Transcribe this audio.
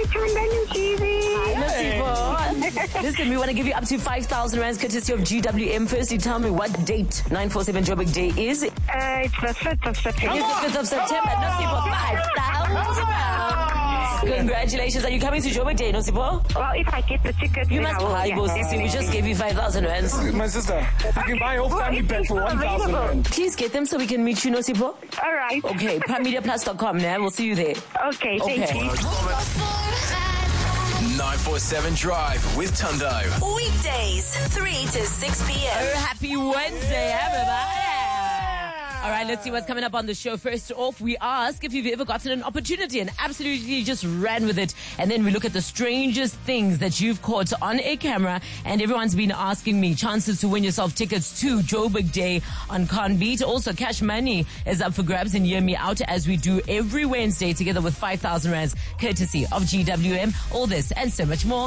Listen, we want to give you up to 5,000 rands courtesy of GWM. Firstly, tell me what date 947 Joburg Day is. It's the 5th of September. It's the 5th of September. Nosipo, 5,000 pounds. Congratulations. Are you coming to Joburg Day, Nosipo? Well, if I get the ticket, You must buy, Sisi. We just gave you 5,000 rands. My sister, you can buy your family pack for 1,000 rand. Please get them so we can meet you, Nosipo. All right. Okay, PrimeMediaPlus.com, man. We'll see you there. Okay, thank you. 947 Drive with Tundo. Weekdays, 3 to 6 p.m. Oh, happy Wednesday, everybody. All right, let's see what's coming up on the show. First off, we ask if you've ever gotten an opportunity and absolutely just ran with it. And then we look at the strangest things that you've caught on a camera. And everyone's been asking me chances to win yourself tickets to Joburg Day on Can't Beat. Also, cash money is up for grabs and Hear Me Out as we do every Wednesday together with 5,000 rands courtesy of GWM. All this and so much more.